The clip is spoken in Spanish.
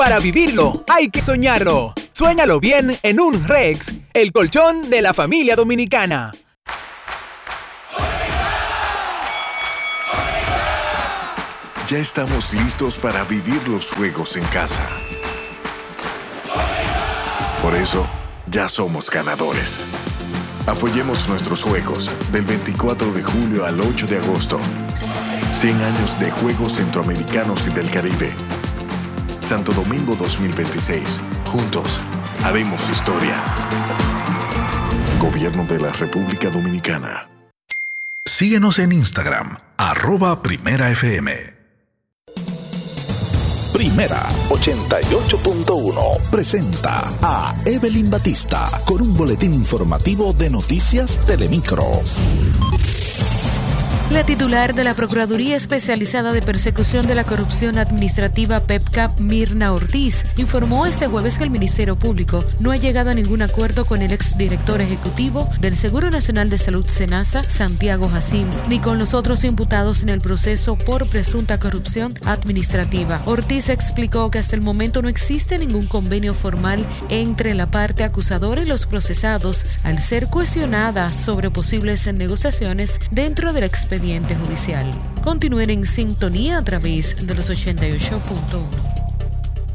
Para vivirlo, hay que soñarlo. Suéñalo bien en un Rex, el colchón de la familia dominicana. Ya estamos listos para vivir los juegos en casa. Por eso, ya somos ganadores. Apoyemos nuestros juegos del 24 de julio al 8 de agosto. 100 años de Juegos Centroamericanos y del Caribe. Santo Domingo 2026. Juntos, haremos historia. Gobierno de la República Dominicana. Síguenos en Instagram, @PrimeraFM. Primera 88.1 presenta a Evelyn Batista con un boletín informativo de Noticias Telemicro. La titular de la Procuraduría Especializada de Persecución de la Corrupción Administrativa PEPCA, Mirna Ortiz, informó este jueves que el Ministerio Público no ha llegado a ningún acuerdo con el exdirector ejecutivo del Seguro Nacional de Salud SENASA, Santiago Jacín, ni con los otros imputados en el proceso por presunta corrupción administrativa. Ortiz explicó que hasta el momento no existe ningún convenio formal entre la parte acusadora y los procesados, al ser cuestionada sobre posibles negociaciones dentro del expediente judicial. Continúen en sintonía a través de los 88.1.